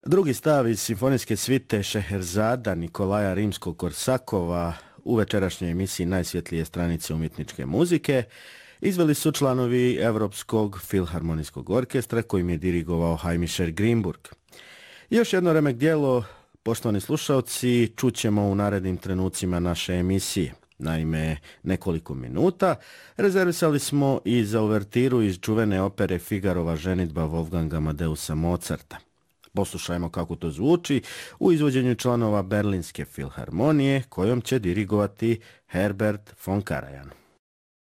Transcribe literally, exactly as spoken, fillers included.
Drugi stav iz simfonijske svite Šeherzada Nikolaja Rimskog-Korsakova u večerašnjoj emisiji Najsvjetlije stranice umjetničke muzike izveli su članovi Europskog filharmonijskog orkestra kojim je dirigovao Heimišer Greenburg. Još jedno remek djelo, poštovani slušalci, čućemo u narednim trenucima naše emisije. Naime, nekoliko minuta rezervisali smo i za uvertiru iz čuvene opere Figarova ženidba Wolfganga Amadeusa Mozarta. Poslušajmo kako to zvuči u izvođenju članova Berlinske filharmonije kojom će dirigovati Herbert von Karajan.